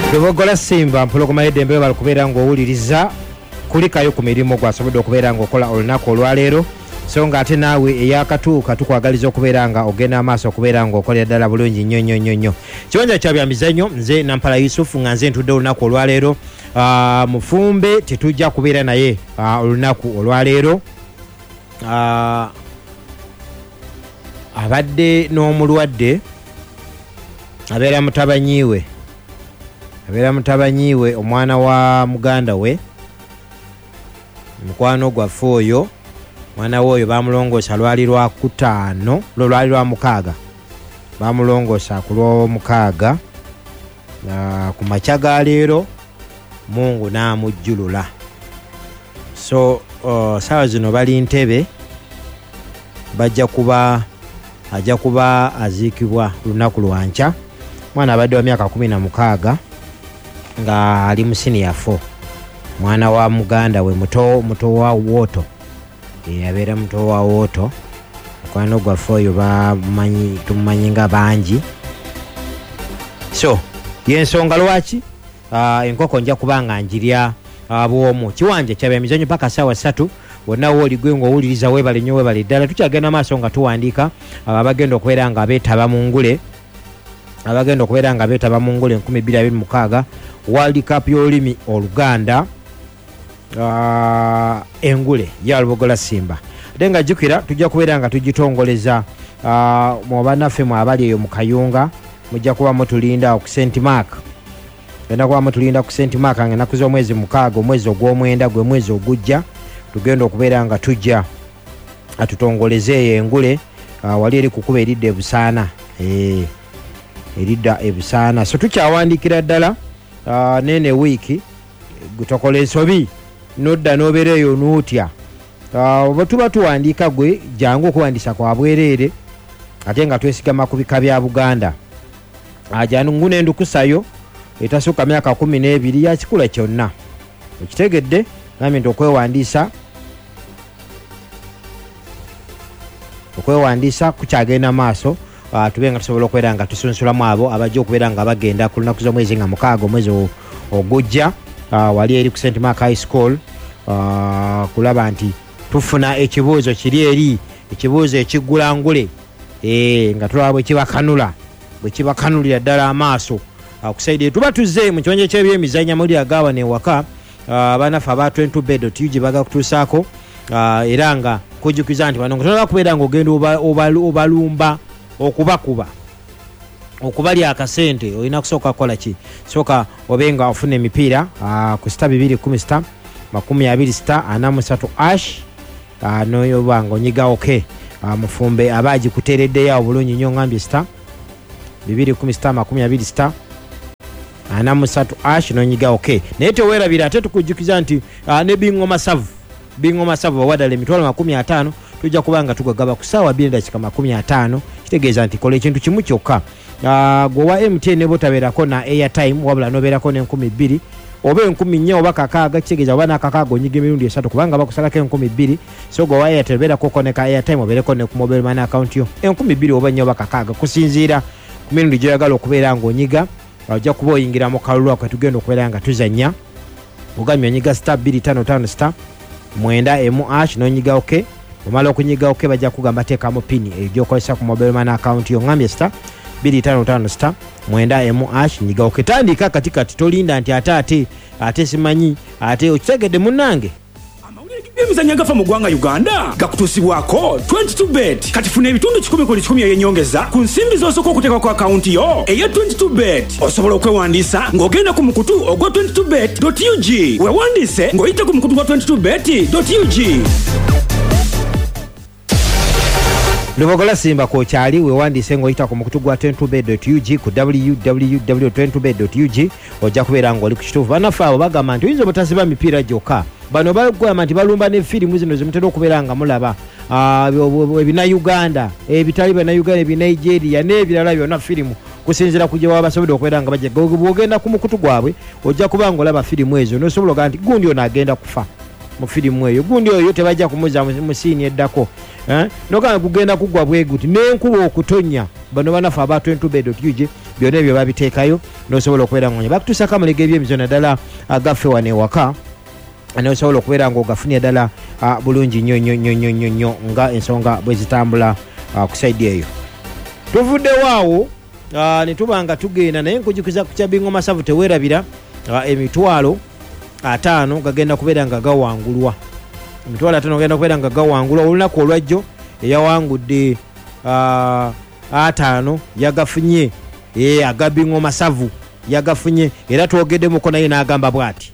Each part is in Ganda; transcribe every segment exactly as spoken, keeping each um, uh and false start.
Lubogola Simba mpologoma yedembe bali kubeera ng'owuliriza kulikayo ku mirimu gwasobodde okubeera ng'okola olunaku olwaleero so nga ate naawe eyakatuuka tukwagaliza okubeera nga ogenda amaaso okubeera ng'okolera ddala bulungi nnyo nnyo nnyo nnyo. Kiwanja kya byamizannyo nze Nampala Yusufu nga nze ntudde olunaku olwaleero. Uh, Mufumbe tetujja kubeera naye uh, olunaku olwaleero. Uh, abadde n'omulwadde abeera mutabanyiwe abeera mutabanyiwe omwana wa muganda we mukwano gwaffe oyo mwana we oyo bamulongoosa lwali lwa kutaano lwali lwa mukaaga bamulongoosa ku lw'omukaaga uh, ku makya ga leero Mungu n'amujjulula so uh, saawa zino bali Ntebe bajja kuba ajja kuba aziikibwa lunaku lwankya. Mwana abadde wa myaka kumi na mukaaga nga ali mu senior four mwana wa muganda we muto muto wa Woto e abeera muto wa Woto mukwano gwaffe oyo bamanyi tumanyi nga bangi so yensonga lwaki uh, enkoko nja kubanga njirya uh, bwomu kiwanja kyabya mizanyo paka sawa satu wonna woli gwe ng'owuliriza weebale nnyo weebale ddala tukyagenda maaso nga tuwandiika abagenda okubeera nga beetaba mu ngule abagenda okubeera nga beetaba mu ngule enkumi bbiri abiri mu mukaaga World Cup y'olulimi Oluganda uh, engule ya Lubogola Simba ate nga jjukira tujja kubeera nga tugitongoleza uh, mu bannaffe mu abali eyo mu Kayunga mujja kuba mutulinda ku Saint Mark genda kuba mutulinda ku Saint Mark nga ennaku z'omwezi mukaaga omwezi ogw'omwenda gwe mwezi ogujja tugenda okubeera nga tujja atutongoleze eyo engule uh, wali eri kukuba eridda ebusaana eh eridda ebusaana so tukyawandiikira ddala uh, nene wiiki gutokola ensobi nodda n'obeera eyo n'otya uh, bwe tuba tuwandiika gwe jangu okuwandiisa kwa bwereere ate nga twesigama ku bika bya Buganda ajanu uh, ngune ndukusayo etasukka myaka kumi n'ebiri ya kikula kyonna okitegedde nami nti okwewandiisa okwewandiisa kukyagenda maaso uh, tube nga tusobola okubeera nga tusunsulamu abo abajja okubeera nga bagenda ku lunaku z'omwezi nga mukaaga omwezi ogujja uh, wali eri ku Saint Mark High School uh, kulaba nti tufuna ekibuuzo kiri eri ekibuuzo ekiggulangule e, nga tulaba bwe kibakanula bwe kibakanulira ddala amaaso uh, kusaidi tuba tuzze mu kiwanja ky'ebyemizannyo muli agawa n'ewaka uh, banaffe aba twenty bed dot u g baga kutuusaako uh, era nga kujjukiza nti bano nga kubeera ng'ogenda obalumba okubakuba okubalya akasente olina kusooka kukola ki sooka obenga ofuna emipiira uh, ku sita bibiri kumi sita makumi abiri sita ana musatu ash uh, noyoba ng'onyiga oke uh, Mufumbe aba agikuteereddeyo obulungi nnyo ngambye sita bibiri kumi sita makumi abiri sita ana musatu ash nonyiga oke naye teweerabira ate tukujjukiza nti uh, ne Bingoma Savu Bingoma Savu bawadala emitwalo makumi ataano tujja kubanga tugagaba ku ssaawa bbiri dakika makumi ataano kitegeeza nti kola ekintu kimu kyokka uh, gwe wa M T N ne botabeerako na airtime wabula nobeerako n'enkumi bbiri oba enkumi nnya oba kakaaga kitegeeza oba n'akakaaga onyiga emirundi esatu kubanga bakusalako enkumi bbiri so gwe wa Airtel obeerako koneka airtime obeereko ne ku mobile money account yo enkumi bbiri oba nnya oba kakaaga kusinziira ku mirundi gy'oyagala okubeera ng'onyiga ojja kuba oyingira mu kalulu ako tugenda okubeera nga tuzannya ogambye onyiga star bbiri ttaano ttaano star mwenda emu ash nonyiga oke omala okunyiga oke bajja kugamba teekamu pini egyokozesa ku mobile money account yo ngambye star bbiri ttaano ttaano star mwenda emu ash nyiga oke tandika kati kati tolinda nti ate ate ate simanyi ate okitegedde munnange emizannyo agafa mu ggwanga Uganda gakutuusibwako twenty-two bet kati funa ebitundu kikumi ku kikumi eyenyongeza ku nsimbi z'osooka okuteeka ku akawunti yo eya twenty-two bet osobola okwewandiisa ng'ogenda ku mukutu ogwa twenty-two bet dot u g weewandiise ng'oyita ku mukutu gwa twenty-two bet dot u g. Lubogola Simba kokyali weewandiise ng'oyita ku mukutu gwa twenty-two bet dot u g ku w w w dot twenty-two bet dot u g ojja kubeera ng'oli ku kituufu. Bannaffe abo bagamba nti oyinza obutaziba mipiira gyokka bano bagamba nti balumba ne firimu zino zimutera okubeera nga mulaba ebinayuganda ebitali bannayuganda ebinigeria n'ebirala byonna firimu kusinziira ku gye baba basobodde okubeera nga bajja bw'ogenda ku mukutu gwabwe ojja kuba ng'olaba firimu ezo n'osobola okuga nti gundi ono agenda kufa mu firimu eyo gundi oyo tebajja kumuza mu siini eddako eh noka kugenda kugwa bweguti n'enkuba okutonya bano banafa aba twenty bed otuje byonna ebyo babiteekayo n'osobola okubeera ngonya bakutuusa kamulega ebyemizono ddala agaffe wane waka n'osobola okubeera ng'ogafunye ddala bulungi nnyo nnyo nnyo nnyo nnyo nnyo nga ensonga bwe zitambula ku saidi eyo. Tuvuddewo awo ne tuba nga tugenda naye nkujukiza ku kya Bingoma Masavu teweerabira emitwalo ataano gagenda kubeera nga gawangulwa. Emitwalo ataano gagenda kubeera nga gawangulwa olunaku olwajjo eyawangudde ataano yagafunye aga Bingoma Masavu yagafunye era twogeddemu naye n'agamba bw'ati.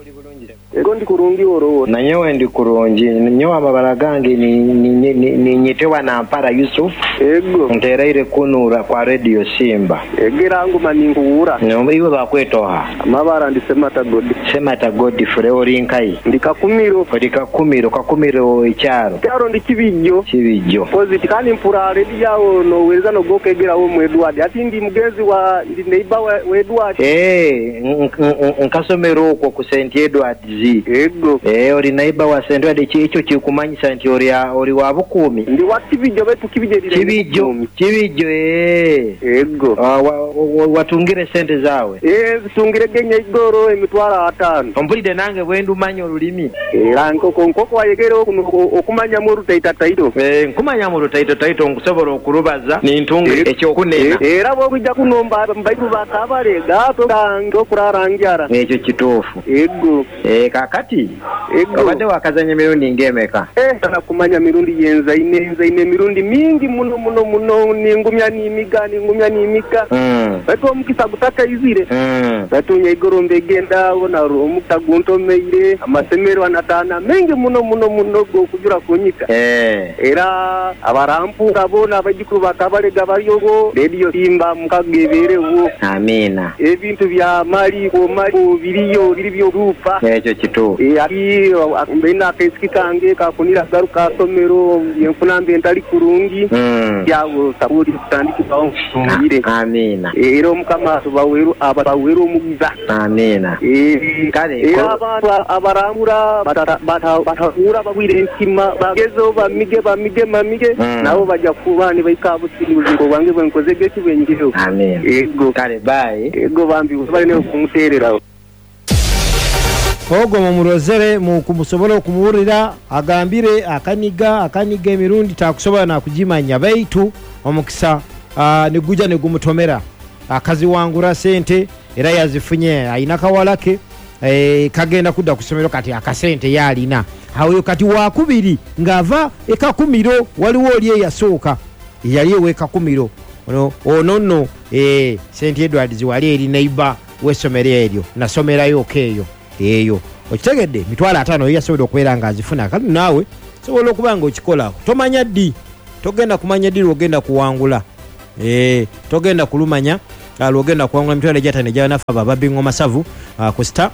Ego ndi kurungi oro na nyewe ndi kurungi nyewe amabala gange ni ni ni nyitewa na Mpara Yusuf ego ntereire kunura kwa Radio Simba egera ngo maninguura no iwe bakwetoha amabara ndi Semata God Semata God Freori nkai ndikakumiro ndikakumiro kakumiro icyaro cyaro ndi kibijjo kibijjo positive kandi Mpura Radio yawo no weza no gokegera wo mu Edward ati ndi mugenzi wa ndi neighbor wa Edward eh nkasomero ko ku Saint Edward ego eh ori naiba wa Saint Edward chicho chikumanyisa nti ori ori wa Bukumi ndi wa kibijjo betu kibije dire kibijjo kibijjo eh ego watungire sente zawe eh tungire genye igoro emitwara atano ompulide nange bwendu manyo olulimi era nkoko nkoko wayegere okumanya mu rutaita taito eh nkumanya mu rutaita taito nkusobola okurubaza nintunge ekyo kunena era bo kujja kunomba mbaibu bakabalega to kango kurarangyara ekyo kitofu ego eh kakati ego abade wakazanya mirundi ngemeka eh sana kumanya mirundi yenza ine yenza ine mirundi mingi muno muno muno ningumya ni imiga ningumya ni imika mm bato mukisa gutaka izire mm bato nyegorombe genda ona omutagunto meire amasemero anatana mengi muno muno muno go kujura kunyika eh era abarampu ngabona abajikuru bakabalega baryogo Radio Simba mukagebere wo amina ebintu bya mali ko mali biriyo biribyo rupa ekyo kito e ari mbena peski kange kakunira garuka somero yemfuna mbentali kurungi mm yawo saburi kutandiki bawo ngire amina ero mukama baweru abaweru mugiza amina e kale aba abarangura bata bata batahura bagwire ntima bagezo bamige bamige mamige nabo bajya kubani bayikabutini uzingo bange bwenkoze geki bwengireho amina ego kale bye ego bambi bali ne kumuterera ogwo mumurozere mu kumusobola okumuwulira agambire akaniga akaniga emirundi takusobola nakugimanya baitu omukisa ne guja ne gumutomera akazi wangura sente era yazifunye ayina kawalake e, kagenda kudda kusomero kati akasente yalina awo kati wakubiri ngava ekakumiro waliwo oli yasooka yali ewe kakumiro ono ono no e Saint Edward ziwali eri neighbor wesomero eryo nasomerayo okeyo eyo okitegedde mitwala ataano yasobola okubeera nga azifuna kati naawe sobola okuba nga okikola tomanya ddi togenda kumanya ddi lwogenda kuwangula eh togenda kulumanya lwogenda kuwangula mitwala egyataano egyanafa aba Bingoma Masavu ku star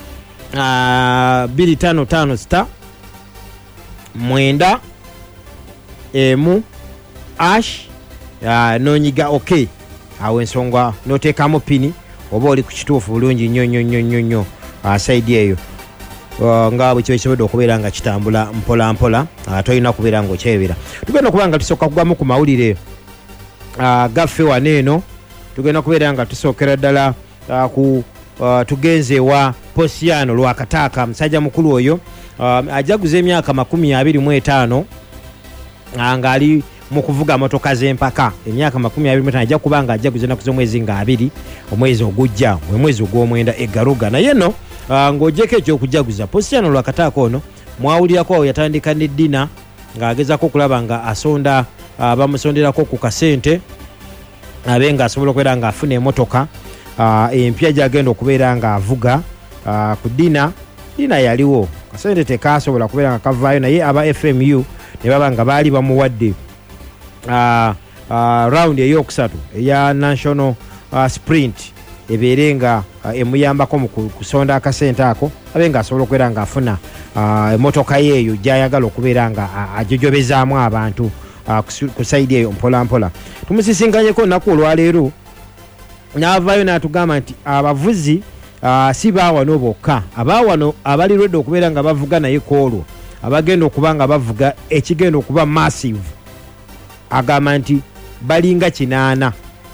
bbiri ttaano ttaano star mwenda emu ash nonyiga okay awo ensonga noteekamu pini oba oli ku kituufu bulungi nnyo nnyo nnyo nnyo nnyo asaidi eyo nga bwe kisobodde okubeera nga kitambula mpola mpola tolina kubeera nga okyebera. Tugenda okubeera nga tusooka kugamu ku mawulire gaffe wano eno tugenda kubeera nga tusookera ddala ku tugenze wa Posiano Lwakataaka musajja mukulu oyo ajaguza emyaka makumi abiri mu etaano ng'ali mu kuvuga motoka z'empaka emyaka makumi abiri mu etaano ajja kuba nga ajaguza ennaku z'omwezi nga abiri omwezi ogujja omwezi ogw'omwenda eggaruga naye nno ng'ogyeko ekyokujaguza Posiano Lwakataaka ono mwawulirako awo yatandika n'eddina ng'agezako okulaba nga asonda bamusonderako ku kasente abe ng'asobola okubeera ng'afuna emotoka empya gy'agenda okubeera ng'avuga ku ddina ddina yaliwo kasente tekasobola kubeera nga kavaayo naye aba F M U ne baba nga baali bamuwadde rawundi ey'okusatu eya national sprint ebeere nga emuyambako mu kusonda akasente ako abe ng'asobola okubeera ng'afuna emotoka ye eyo gy'ayagala okubeera nga ajojobezaamu abantu ku saidi eyo mpola mpola. Tumusisinkanyeko nnaku olwaleero n'avaayo n'atugamba nti abavuzi si baawano bokka abaawano abalirwedde okubeera nga bavuga naye koolwo abagenda okuba nga bavuga ekigenda okuba massive agamba nti balinga kinaana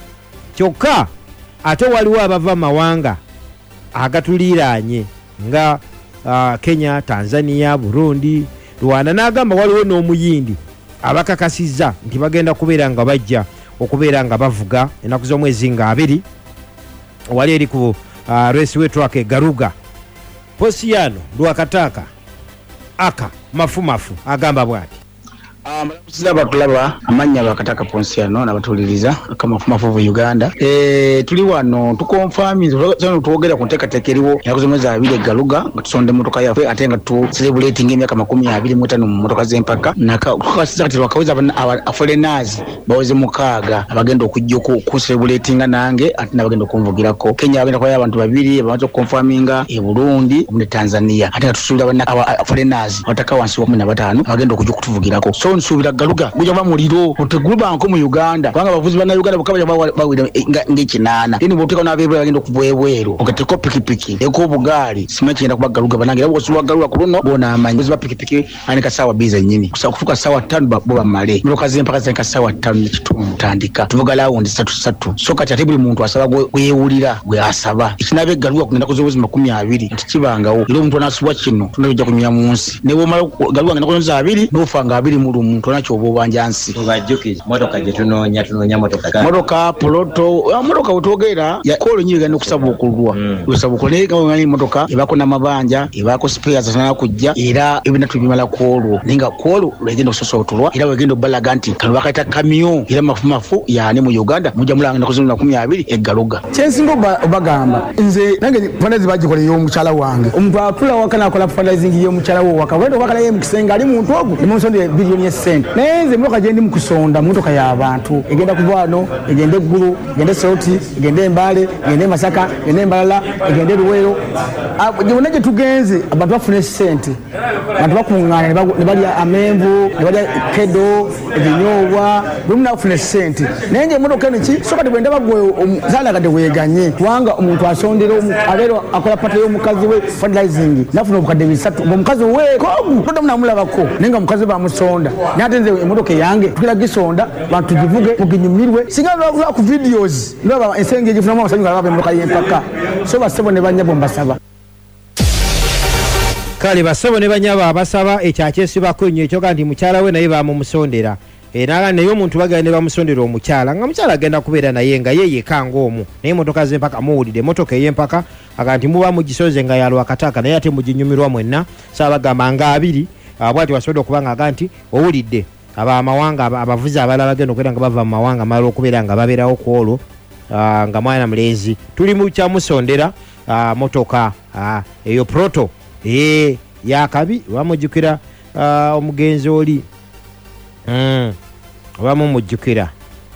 kyokka ate waliwo abava amawanga agatuliiraanye nga uh, Kenya, Tanzania, Burundi, Rwanda n'agamba waliwo n'omuyindi abakakasizza nti bagenda kubeera nga bajja okubeera nga bavuga ennaku z'omwezi nga abiri wali eri ku uh, raceway track e Garuga. Posiyano Lwakataka aka mafumafu agamba bwati Amalamuzi abakulaba amanya Lwakataka Ponsiano n'abatuliriza akamafumafu mu Uganda. Eh tuli wano tukonfirming zano tuogera ku nteekateeka eriwo yakuzomeza abiri Galuga nga tusonde motoka yaffe ate nga tu celebrating emyaka makumi abiri mu etaano mu motoka z'empaka nakakasiza kati Lwakaweza foreigners baweze mukaaga abagenda okujja ku celebrating nange ate nabagenda okunvugirako. Kenya abagenda kwa abantu babiri bamaze okonfirminga e Burundi ne Tanzania ate nga tusuubira foreigners wataka wansi wa kumi na batano abagenda okujja kutuvugirako. So nsubira Galuga kujaba muliro oteguluba nko mu Uganda banga bavuzi bana Uganda bakabaja bawira ngekinana ini boteka na bebe bagenda kubwebwero okateko pikipiki eko bugali simachi enda kuba Galuga banangira bwo suwa Galuga kuruno bona amanyi baziba pikipiki anika sawa biza nyini kusa kufuka sawa tano baba male muloka zempaka zenka sawa tano n'ekitundu tandika tuvuga lawo ndi satu satu so kati ate buli muntu asaba gwewulira gwe asaba ikinabe Galuga kugenda kuzobuzi makumi abiri tikibangawo ilo muntu anasuwa kino tunajja kunywa munsi nebo mala Galuga ngenda kunywa abiri n'ofanga abiri mu muntu nacho obubanjansi obajuki motoka je tunonya tunonya motoka motoka poloto motoka utogera ya kolo nyiga no kusaba okulwa kusaba okuleka ngani motoka ibako na mabanja ibako spares sana kujja era ibina tubimala kolo ninga kolo legendo soso otulwa era wegendo balaganti kalwakata kamio era mafumafu ya ne mu Uganda muja mulanga na kuzuna kumi abiri e Galuga chensingo bagamba nze nange fundraising bagikole yo muchala wange omuntu atula wakana akola fundraising yo muchala wo wakawendo wakala ye mukisenga ali muntu ogu imusonde bilioni sente nenze motoka je ndi mukusonda motoka ya abantu egenda kuvano egende guru egende sauti egende mbale egende Masaka egende Mbalala egende Luwero abunaje tugenze abantu bafune sente abantu bakungana ne bali amenvu ne bali kedo ebinyobwa bumuna kufune sente nenje motoka niki soka tibwenda bagwe zala kade weganye twanga umuntu asondera abero akola pata yo mukazi we fundraising nafuna obukade bisatu omukazi we kogu ndo mnamulabako nenga mukazi ba musonda natenze emotoka yange tukira gisonda bantu givuge kuginyumirwe singa lwa ku videos ndo esenge gifuna mu sanyu kalabe emotoka yempaka so basebo ne banyabo mbasaba kale basebo ne banyabo abasaba ekyakesibako nnyo ekyo kandi mukyala we naye bamumusondera era naye omuntu bagenda bamusondera omukyala nga mukyala agenda kubeera naye nga ye yekanga omu naye motoka z'empaka muwulidde motoka ey'empaka aganti muba mugisoze nga ya Lwakataka naye ate muginyumirwa mwenna saabagamba nga abiri bwati wasobola okuba nga aganti owulidde aba amawanga abavuzi abalala bagenda okubeera nga bava mu mawanga malala okubeera nga babeerawo ku olwo nga mwana mulezi tuli mu kyamusondera motoka eyo proto ee yakabi bamujjukira omugenzi oli bamumujjukira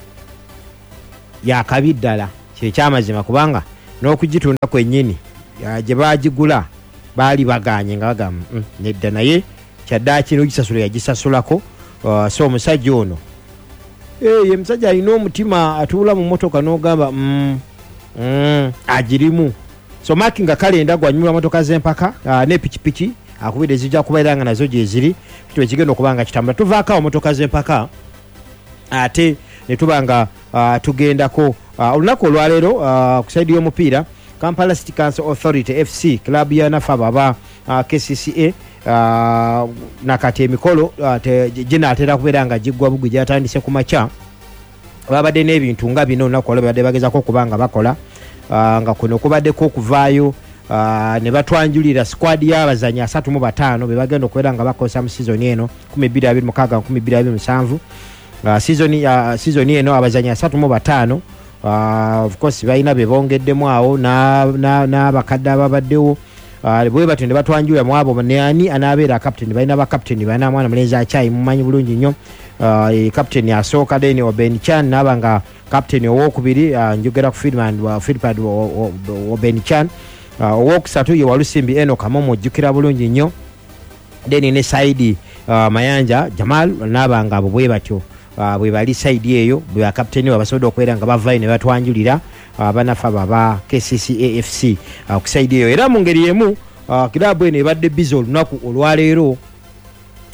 yakabi ddala kyekyamazima kubanga n'okugitunda kwennyini gye baagigula baali baganye nga bagamba nedda naye kyaddaaki n'ogisasula yagisasulako Uh, so omusajja ono eh ye musajja alina omutima atuula mu motoka n'ogamba mm, mm, agirimu so maki nga kalenda gwanyumula motoka z'empaka uh, ne pikipiki akubide zijja kubaira nga nazo gye ziri kitwe kigenda okubanga kitambula tuvaako motoka z'empaka ate ne tubanga uh, tugendako uh, olunaku olwaleero uh, ku saidi y'omupiira Kampala City Council Authority F C club ya nafaba aba uh, K C C A Uh, nakati emikolo uh, gina atera kubeera nga giggwa bugwi gyatandise ku makya babadde n'ebintu nga bino olunaku olwo babadde bagezako okubanga bakola uh, nga kuno kubaddeko okuvaayo uh, ne batwanjulira squad y'abazanyi asatu mu bataano be bagenda okubeera nga bakozesa mu sizoni eno kumi bbiri abiri mukaaga nkumi bbiri abiri musanvu uh, sizoni uh, sizoni eno abazanyi asatu mu bataano uh, of course balina be bongeddemu awo n'abakadde ababaddewo Uh, bwe batende batwanjula mwabo ne ani anabeera captain balina ba captain balina mwana mulenzi achayi mumanyi bulungi nnyo uh, e captain asooka Deni Oben Chan nabanga captain owokubiri uh, njogera ku Fieldman wa Philpad Oben Chan uh, owokusatu ye Walusimbi Eno Kamomo jjukira bulungi nnyo Deni ne Saidi uh, Mayanja Jamal nabanga abo bwe batyo uh, bwe bali side eyo bwe captain wabasobola okwera nga bavayo ne batwanjulira abanafa baba K C C A F C uh, kusaidi eyo era mu ngeri emu uh, kilabu eno ebadde bizo olunaku olwaleero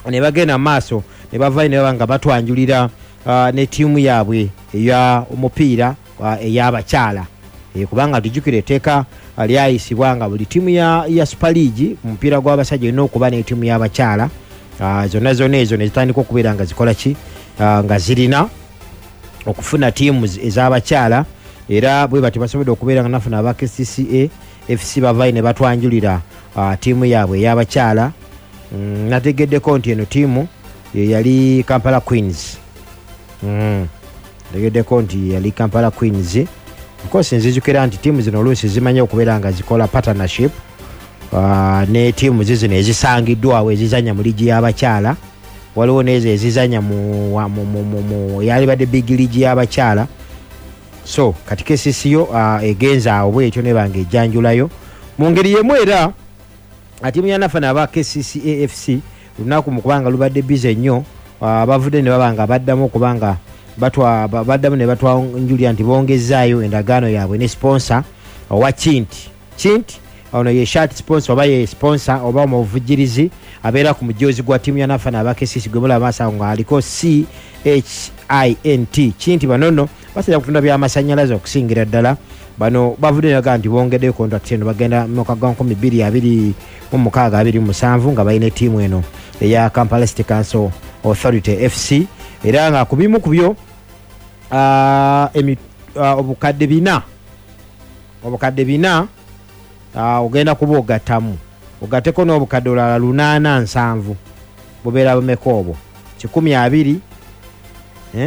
ne bagenda maaso ne bavayo ne baba nga batwanjulira uh, ne ttiimu yaabwe eya omupiira uh, ey'abakyala e, kubanga tujjukire etteeka uh, lyayisibwa nga buli ttiimu ya, ya Super League mu mupiira gw'abasajja erina okuba n'ettiimu y'abakyala uh, zonna zonna ezo ne zitandika okubeera nga zikola ki uh, nga zirina okufuna ttiimu ez'abakyala era bwe bati basobodde okubeera nga nafuna aba K C C A F C bavayo ne batwanjulira uh, ttiimu yaabwe ey'abakyala. Mm, nategeddeko nti eno ttiimu yali Kampala Queens. Mm, nategeddeko nti yali Kampala Queens. Nkosi nzijukira nti ttiimu zino oluusi zimanyi okubeera nga zikola partnership uh, ne ttiimu zizino ezisangiddwawo ezizanya mu ligi y'abakyala. Waliwo nezo ezizanya mu, mu, mu, mu, mu yali badde big league y'abakyala. So kati K C C yo uh, egenza awo bwetyo ne bange ejjanjulayo mu ngeri yemu era atimu ya nafana aba K C C A F C lunaku mu kubanga lubadde bize nnyo uh, bavudde ne babanga baddamu okubanga batwa baddamu ne batwa njulya nti bongezaayo endagaano yaabwe ne sponsor owa Kinti Kinti ono ye shirt sponsor oba ye sponsor oba mu buvujirizi abeera ku mujozi gwa timu ya nafana aba K C C gwe mulaba masa nga aliko C H I N T Kinti banono basajja kutunda by'amasannyalaze okusingira ddala bano bavudde naga nti bongedde contract eno bagenda mu kaga nkumi bbiri abiri mu mukaaga abiri mu musanvu nga balina ttiimu eno eya Kampala City Council Authority F C era nga ku bimu ku byo uh, uh, obukadde bina obukadde bina uh, ogenda kuba ogattamu ogatteko n'obukadde olala lunaana nsanvu bubeera bumeka obwo kikumi abiri eh?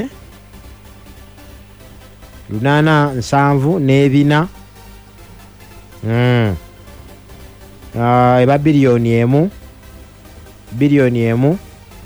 Lunana nsanvu n'ebina mm. uh, eba biliyoni emu biliyoni emu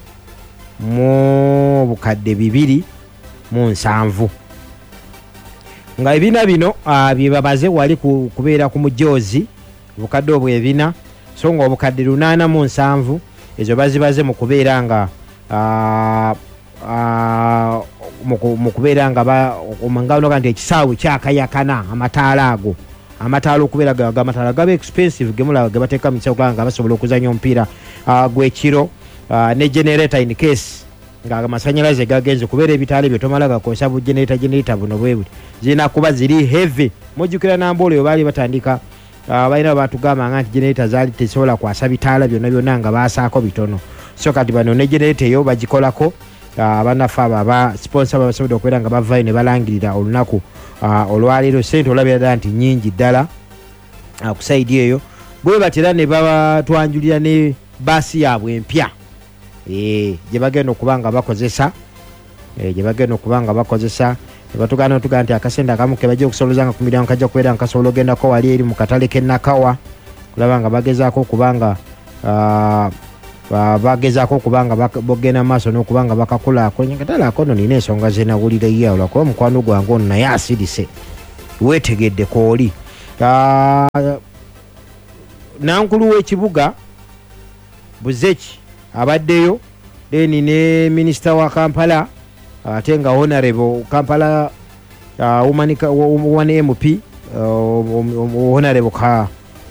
mu bukadde bibiri mu nsanvu nga ebina bino uh, byebabaze wali ku, kubeera ku mujozi obukadde obwo ebina so nga obukadde lunana mu nsanvu ezo bazibaze mu kubeera nga uh, uh, mu kubeera nga omangalo kanti ekisaawe kyakayakana amataala ago amataala okubeera ga amataala gaba expensive gemula gabateeka mitsa okulanga basobola okuzanya omupiira uh, gwekiro uh, ne generator in case nga amasanyalaze gagenze kubeera ebitaala ebyo tomala gakozesa bu generator generator buno bwebuti zirina kuba ziri heavy mujjukira namboolo yo baali batandika uh, balina batugamba nga nti generator zaali tezisobola kwasa bitaala byonna byonna nga baasaako bitono so kati bano ne generator eyo bagikolako abanafa uh, aba sponsor basobola okubeera nga bavayo ne balangirira olunaku uh, olwaleero sente olabira ddala nti nnyingi ddala uh, ku saidi eyo bwe batera ne babatwanjulira ne baasi yaabwe empya e, gye bagenda okuba nga bakozesa e, gye bagenda okuba nga bakozesa ne batugana otugaa nti akasente akamu ke bajja okusolozanga ku miryango kajja kubeera nga kasobola ogendako wali eri mu katale k'ennakawa kulaba nga bagezaako okubanga uh, Uh, bagezaako okubanga bogenda maaso n'okubanga bakakulaako katale akono nina ensonga zenawulira yeawo lwakuba mukwano gwange ono naye asirise weetegedde kooli uh, nankulu w'ekibuga Buzeki abaddeyo deni ne minisita wa Kampala ate uh, nga honorable Kampala uh, woman M P uh, honorable ka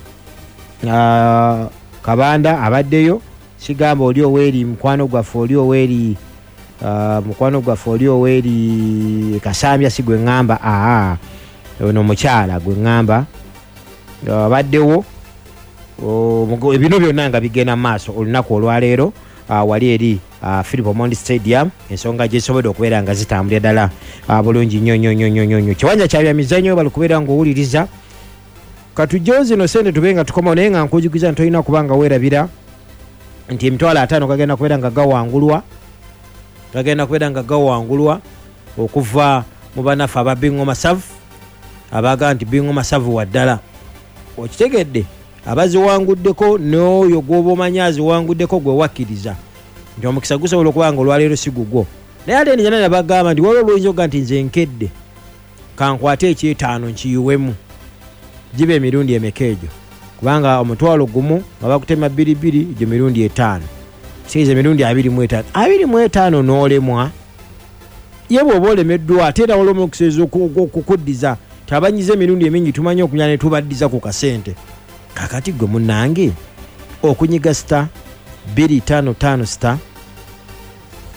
uh, Kabanda abaddeyo sigamba oli oweri mukwano gwaffe oli oweri uh, mukwano gwaffe oli oweri Kasambya si gwe ŋŋamba aa ono mukyala gwe ŋŋamba abaddewo uh, ebino byonna nga bigenda mu maaso olunaku olwaleero uh, wali eri uh, Philip Omondi Stadium ensonga gyesobodde okubeera nga zitambulira ddala uh, bulungi nnyo nnyo nnyo nnyo nnyo kiwanja kya byamizannyo bali kubeera ng'owuliriza katujjo zino sente tube nga tukomawo naye nga nkujukiza nti tolina kubanga weerabira nti emitwalo ataano kagenda kubeera nga gawangulwa kagenda kubeera nga gawangulwa okuva mu banafu aba Bingo Masavu abaga nti Bingo Masavu waddala okitegedde abaziwanguddeko n'oyo gw'oba omanyi aziwanguddeko gwe wakkiriza nti omukisa gusobola okuba nga olwaleero si gugwo naye ate nijana nabagamba nti waliwo olwoyinza okuga nti nze nkedde kankwate ekyetaano nkiyiwemu giba emirundi emeka egyo kubanga omutwalo gumu nga bakutema bbiri bbiri egyo mirundi etaano sikiza emirundi abiri mu etaano abiri mu etaano n'olemwa ye bw'oba olemeddwa ate era waliwo omukisa okukuddiza tabanyiza emirundi emingi tumanyi okunya ne tubaddiza ku kasente kakati gwe munnange okunyiga sita bbiri ttaano ttaano sita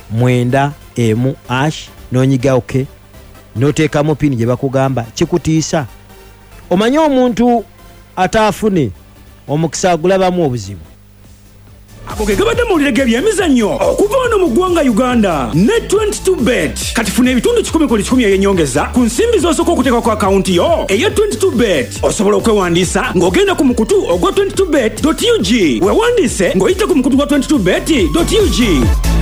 mwenda emu ash nonyiga oke noteekamu pini gye bakugamba kikutiisa. Omanye omuntu ataafune omukisa agulabamu obuzibu. Ako ke gabadde mu lirege by'emizannyo okuva wano mu ggwanga Uganda ne twenty-two bet. Kati funa ebitundu kikumi ku kikumi eby'ennyongeza ku nsimbi z'osooka okuteeka ku akawunti yo eya twenty-two bet. Osobola okwewandiisa ng'ogenda ku mukutu ogwa twenty-two bet dot u g. Weewandiise ng'oyita ku mukutu gwa twenty-two bet dot u g.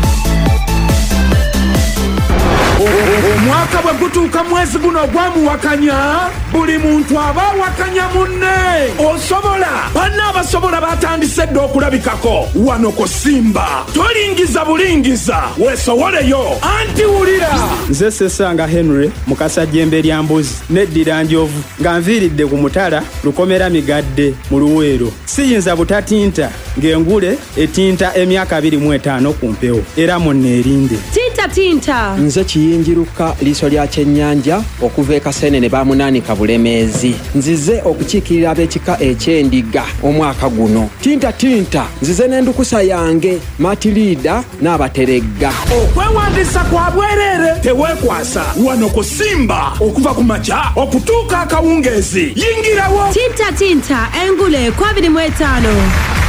Omwaka bwe gutuuka mwezi guno gwamuwakanya, buli muntu aba awakanya munne. Osobola banna abasobola batandise dda okulabikako wano ku Simba. Tolingiza bulingiza, weesowoleyo anti wulira. Nze Sesanga Henry mukasa jjembe lya mbuzi n'eddira njovu nga nviiridde ku mutala lukomera migadde mu Luweero. Siyinza butatinta ng'engule etinta emyaka abiri mu etaano ku mpewo era munneerinde. Tinta tinta. Nze Kiyinjiruka liiso lya kyennyanja okuva e Kaseenene bamunaanika Bulemeezi. Nzize okukiikirira ab'ekika eky'endiga omwaka guno. Tinta tinta nzize n'endukusa yange Matilida n'abateregga. Okwewandiisa kwa bwereere teweekwasa wano ku Simba okuva ku makya okutuuka akawungeezi. Yingirawo. Tinta tinta engule kwa abiri mu etaano.